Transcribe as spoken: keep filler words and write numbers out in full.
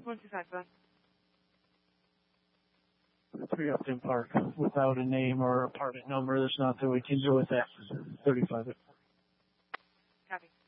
one two five, go ahead. three Upton Park without a name or apartment number. There's nothing we can do with that. thirty-five. Copy.